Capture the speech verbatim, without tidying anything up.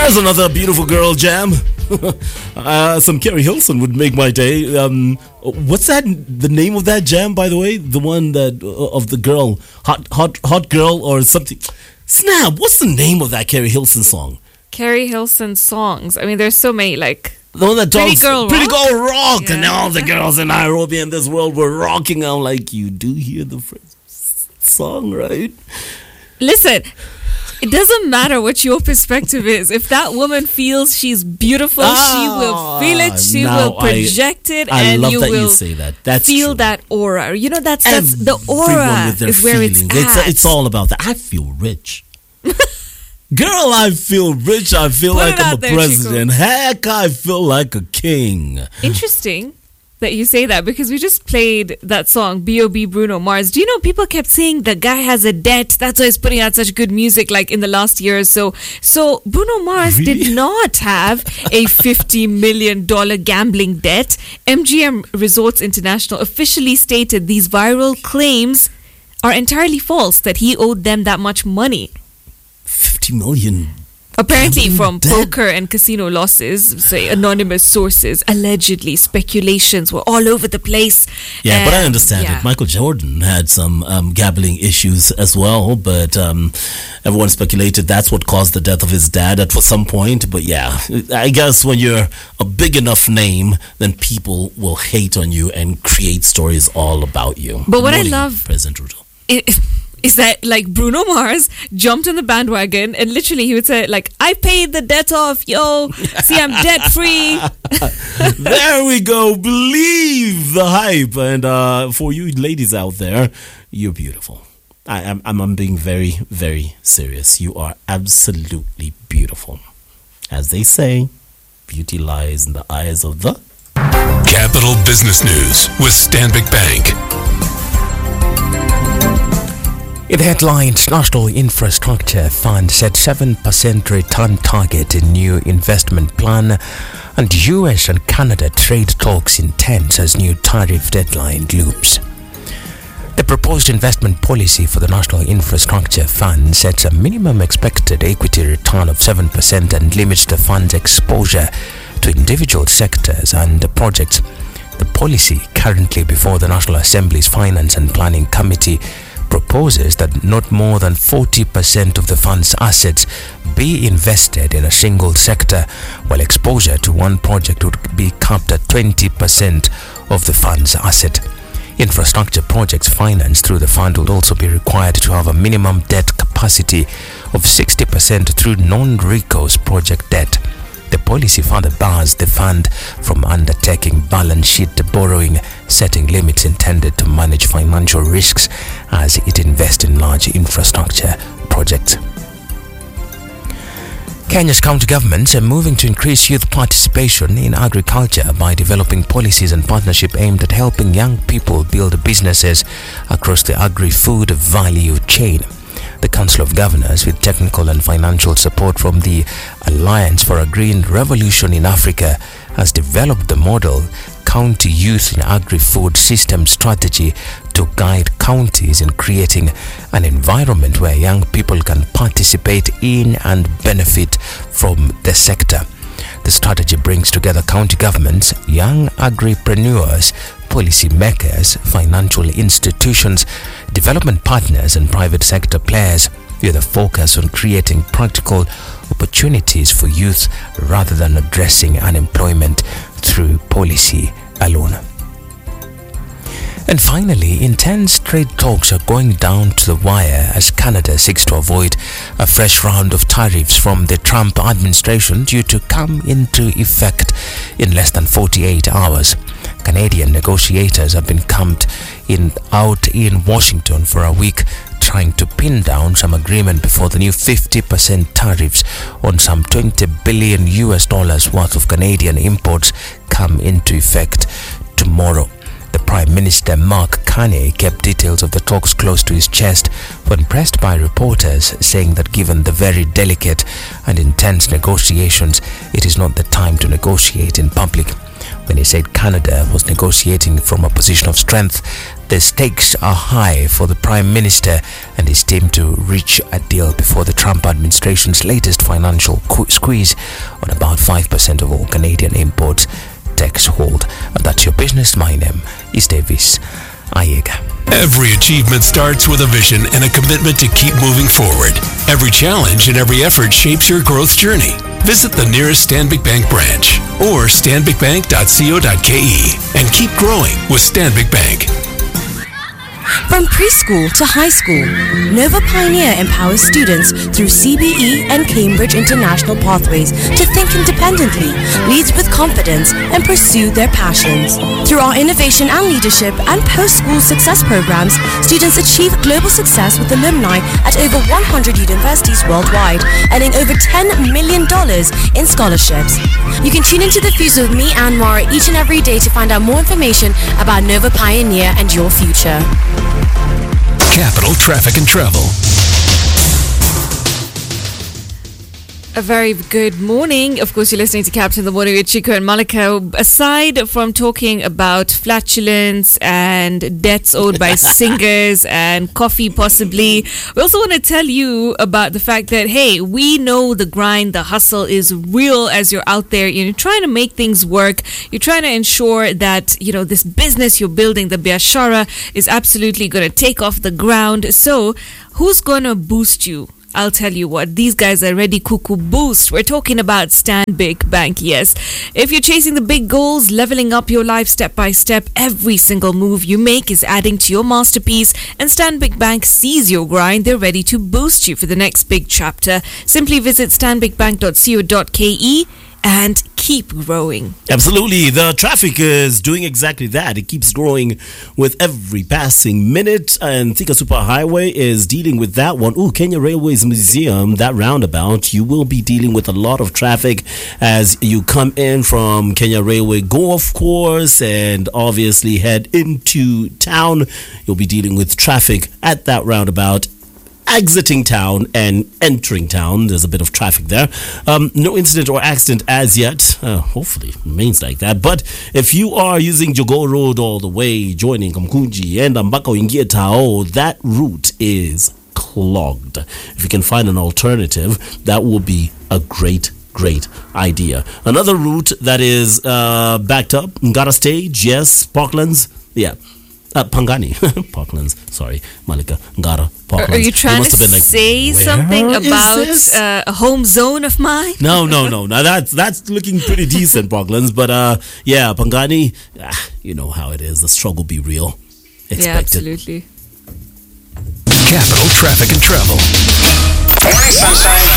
There's another beautiful girl jam. uh, some Kerry Hilson would make my day. Um, what's that? The name of that jam, by the way? The one that uh, of the girl, hot, hot, hot girl, or something. Snap! What's the name of that Kerry Hilson song? Kerry Hilson songs. I mean, there's so many. Like the one that Pretty talks, Girl Pretty Rock? Girl Rock, Yeah. and all the girls in Nairobi in this world were rocking. I'm like, you do hear the first song, right? Listen, it doesn't matter what your perspective is. If that woman feels she's beautiful, Ah, she will feel it. She now will project I, it, I and love you that will you say that. That's feel true. that aura. You know, that's, that's the Everyone aura with their is where it's feelings. at. It's, it's all about that. I feel rich. Girl, I feel rich. I feel Put like it I'm a out there, president. Heck, I feel like a king. Interesting that you say that, because we just played that song B O B Bruno Mars. Do you know people kept saying the guy has a debt, that's why he's putting out such good music like in the last year or so. So Bruno Mars Really? did not have a fifty million dollars gambling debt. M G M Resorts International officially stated these viral claims are entirely false, that he owed them that much money. fifty million. Apparently Gambling from debt? poker and casino losses, say anonymous sources, allegedly speculations were all over the place. Yeah, but I And, understand yeah. it. Michael Jordan had some um, gambling issues as well, but um, everyone speculated that's what caused the death of his dad at for some point. But yeah, I guess when you're a big enough name, then people will hate on you and create stories all about you. But Good what I morning, love- President Ruto. It, is that like Bruno Mars jumped on the bandwagon and literally he would say like, I paid the debt off, yo, see I'm debt free. There we go. Believe the hype. And uh, for you ladies out there, you're beautiful. I am I'm, I'm being very, very serious. You are absolutely beautiful. As they say, beauty lies in the eyes of the... Capital Business News with Stanbic Bank. In the headlines, National Infrastructure Fund set seven percent return target in new investment plan, and U S and Canada trade talks intense as new tariff deadline looms. The proposed investment policy for the National Infrastructure Fund sets a minimum expected equity return of seven percent and limits the fund's exposure to individual sectors and projects. The policy, currently before the National Assembly's Finance and Planning Committee, proposes that not more than forty percent of the fund's assets be invested in a single sector, while exposure to one project would be capped at twenty percent of the fund's asset. Infrastructure projects financed through the fund will also be required to have a minimum debt capacity of sixty percent through non-recourse project debt. The policy further bars the fund from undertaking balance sheet borrowing, setting limits intended to manage financial risks as it invests in large infrastructure projects. Kenya's county governments are moving to increase youth participation in agriculture by developing policies and partnerships aimed at helping young people build businesses across the agri-food value chain. The Council of Governors, with technical and financial support from the Alliance for a Green Revolution in Africa, has developed the model County Youth in Agri-Food System strategy to guide counties in creating an environment where young people can participate in and benefit from the sector. The strategy brings together county governments, young agripreneurs, policy makers, financial institutions, development partners and private sector players with a focus on creating practical opportunities for youth rather than addressing unemployment through policy alone. And finally, intense trade talks are going down to the wire as Canada seeks to avoid a fresh round of tariffs from the Trump administration due to come into effect in less than forty-eight hours. Canadian negotiators have been camped in out in Washington for a week, trying to pin down some agreement before the new fifty percent tariffs on some twenty billion U S dollars worth of Canadian imports come into effect tomorrow. The Prime Minister Mark Carney kept details of the talks close to his chest when pressed by reporters, saying that given the very delicate and intense negotiations, it is not the time to negotiate in public. When he said Canada was negotiating from a position of strength, The stakes are high for the Prime Minister and his team to reach a deal before the Trump administration's latest financial qu- squeeze on about five percent of all Canadian imports takes hold. And that's your business. My name is Davis Ayega. Every achievement starts with a vision and a commitment to keep moving forward. Every challenge and every effort shapes your growth journey. Visit the nearest Stanbic Bank branch or stanbic bank dot co dot k e and keep growing with Stanbic Bank. From preschool to high school, Nova Pioneer empowers students through C B E and Cambridge International Pathways to think independently, lead with confidence, and pursue their passions. Through our innovation and leadership and post-school success programs, students achieve global success with alumni at over one hundred universities worldwide, earning over ten million dollars in scholarships. You can tune into The Fuse with me, Anne Mara, each and every day to find out more information about Nova Pioneer and your future. Capital Traffic and Travel. A very good morning. Of course, you're listening to Captain in the Morning with Chico and Malika. Aside from talking about flatulence and debts owed by singers and coffee possibly, we also want to tell you about the fact that, hey, we know the grind, the hustle is real as you're out there. You're trying to make things work. You're trying to ensure that, you know, this business you're building, the Biashara, is absolutely going to take off the ground. So who's going to boost you? I'll tell you what, these guys are ready cuckoo boost. We're talking about Stanbic Bank, yes. If you're chasing the big goals, leveling up your life step by step, every single move you make is adding to your masterpiece, and Stanbic Bank sees your grind. They're ready to boost you for the next big chapter. Simply visit stanbic bank dot co dot k e and keep growing. Absolutely. The traffic is doing exactly that. It keeps growing with every passing minute, and Thika Superhighway is dealing with that one. Ooh, Kenya Railways Museum, that roundabout, you will be dealing with a lot of traffic as you come in from Kenya Railway Golf Course and obviously head into town. You'll be dealing with traffic at that roundabout. Exiting town and entering town, there's a bit of traffic there. Um, no incident or accident as yet. Uh, hopefully it remains like that. But if you are using Jogoo Road all the way, joining Kamkunji and Mbaka Uingie Tao, that route is clogged. If you can find an alternative, that will be a great Great idea. Another route that is uh, backed up, Ngara Stage, yes, Parklands, yeah. Uh, Pangani, Parklands, sorry, Malika, Ngara, Parklands. Are you trying to like, say something about uh, a home zone of mine? No, no, no. Now that's that's looking pretty decent, Parklands. But uh, yeah, Pangani, ah, you know how it is. The struggle be real. Expected. Yeah, absolutely. Capital Traffic and Travel. Morning, sunshine.